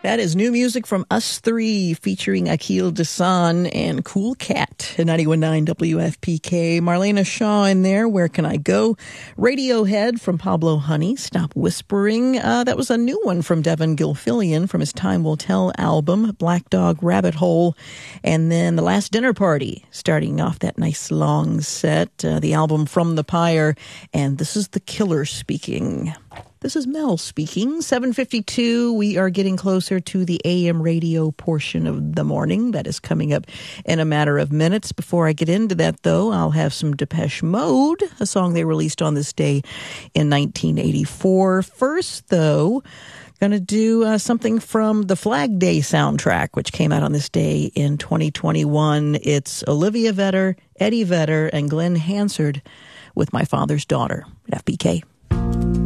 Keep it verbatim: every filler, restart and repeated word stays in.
That is new music from Us Three featuring Akil Desan and Cool Cat at ninety-one point nine W F P K. Marlena Shaw in there, Where Can I Go? Radiohead from Pablo Honey, Stop Whispering. Uh, that was a new one from Devin Gilfillian from his Time Will Tell album, Black Dog Rabbit Hole. And then The Last Dinner Party, starting off that nice long set, uh, the album From the Pyre. And this is The Killer speaking. This is Mel speaking. seven fifty-two, we are getting closer to the A M radio portion of the morning. That is coming up in a matter of minutes. Before I get into that, though, I'll have some Depeche Mode, a song they released on this day in nineteen eighty-four. First, though, going to do uh, something from the Flag Day soundtrack, which came out on this day in twenty twenty-one. It's Olivia Vedder, Eddie Vedder, and Glenn Hansard with My Father's Daughter at F B K.